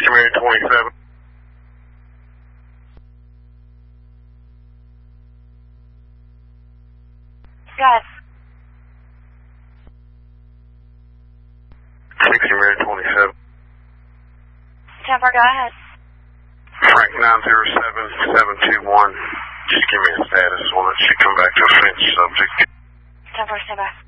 Mary 27. Yes. 60 Mary 27. 10-4, go ahead. Frank 907721. Just give me a status on it. She come back to a Finch subject. 10-4, stay back.